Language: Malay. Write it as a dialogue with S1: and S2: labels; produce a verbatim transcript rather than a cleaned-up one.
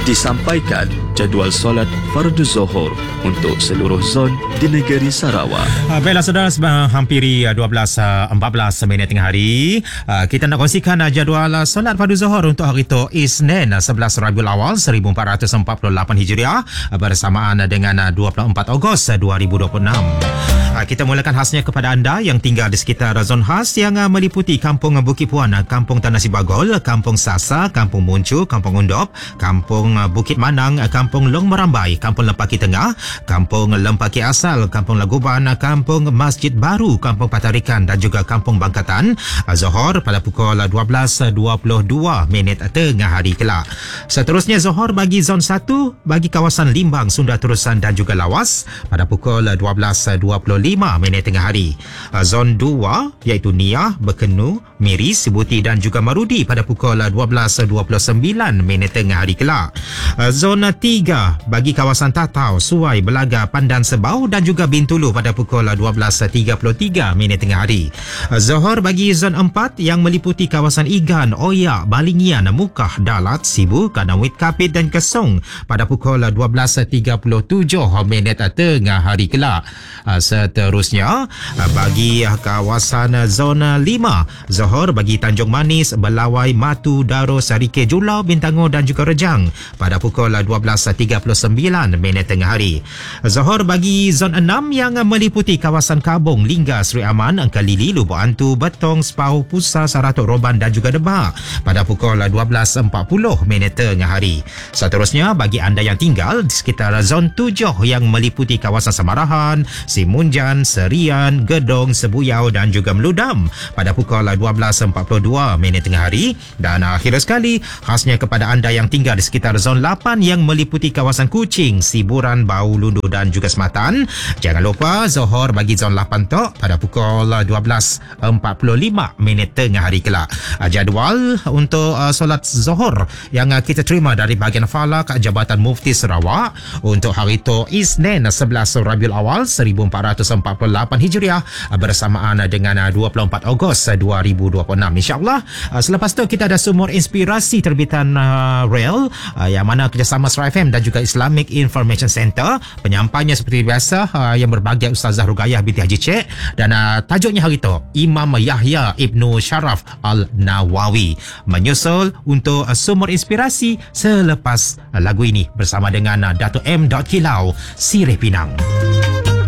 S1: Disampaikan jadual solat fardu Zohor untuk seluruh zon di negeri Sarawak.
S2: Uh, baiklah saudara, hampiri uh, dua belas empat belas minit tengah hari. Uh, kita nak kongsikan uh, jadual uh, solat fardu Zohor untuk hari itu Isnin uh, sebelas Rabiul Awal seribu empat ratus empat puluh lapan Hijriah uh, bersamaan uh, dengan uh, dua puluh empat Ogos uh, dua ribu dua puluh enam. Uh, kita mulakan khasnya kepada anda yang tinggal di sekitar zon khas yang uh, meliputi Kampung Bukit Puan, uh, Kampung Tanah Sibagol, Kampung Sasa, Kampung Muncu, Kampung Undop, Kampung uh, Bukit Manang, uh, Kampung Long Merambai, Kampung Lempaki Tengah, Kampung Lempaki Asal, Kampung Laguban, uh, Kampung Masjid Baru, Kampung Patarikan dan juga Kampung Bangkatan. Uh, Zohor pada pukul uh, dua belas dua puluh dua minit tengah hari kelak. Seterusnya Zohor bagi zon satu bagi kawasan Limbang, Sunda Terusan dan juga Lawas pada pukul uh, dua belas dua puluh lima minit tengah hari. Uh, zon dua iaitu Niah, Bekenu, Miris, Sibuti dan juga Marudi pada pukul uh, dua belas dua puluh sembilan minit tengah hari kelak. Uh, zon tiga bagi kawasan Tatau, Suai, Belaga, Pandan Sebau dan juga Bintulu pada pukul uh, dua belas tiga puluh tiga minit tengah hari. Uh, Zohor bagi zon empat yang meliputi kawasan Igan, Oyak, Balingian, Mukah, Dalat, Sibu, Kanawit, Kapit dan Kesong pada pukul uh, dua belas tiga puluh tujuh minit tengah hari kelak. Uh, seterusnya uh, bagi uh, kawasan uh, zon lima Zohor bagi Tanjung Manis, Belawai, Matu, Daro, Sarike, Julau, Bintango dan juga Rejang pada pukul dua belas tiga puluh sembilan minit tengah hari. Zohor bagi zon enam yang meliputi kawasan Kabung, Lingga, Seri Aman, Angkalili, Lubuk Antu, Betong, Sepau, Pusa, Saratok, Roban dan juga Debak pada pukul dua belas empat puluh minit tengah hari. Seterusnya bagi anda yang tinggal di sekitar zon tujuh yang meliputi kawasan Samarahan, Simunjan, Serian, Gedong, Sebuyau dan juga Meludam pada pukul dua belas empat puluh dua minit tengah hari. Dan akhir sekali khasnya kepada anda yang tinggal di sekitar zon lapan yang meliputi kawasan Kuching, Siburan, Bau, Lundu dan juga Sematan. Jangan lupa Zohor bagi zon lapan tok pada pukul dua belas empat puluh lima minit tengah hari kelak. Jadual untuk uh, solat Zohor yang uh, kita terima dari bahagian Falak Jabatan Mufti Sarawak untuk hari itu Isnin sebelas Rabiul Awal seribu empat ratus empat puluh lapan Hijriah bersamaan dengan uh, dua puluh empat Ogos dua ribu dua puluh enam. InsyaAllah uh, selepas tu kita ada sumur inspirasi terbitan uh, Rail uh, yang mana kerjasama Sra F M dan juga Islamic Information Center. Penyampainya seperti biasa uh, yang berbahagia Ustazah Rugayah binti Haji Cik dan uh, tajuknya hari itu Imam Yahya Ibnu Sharaf Al-Nawawi. Menyusul untuk uh, sumur inspirasi selepas uh, lagu ini bersama dengan uh, Dato' M. Kilau, Sirih Pinang.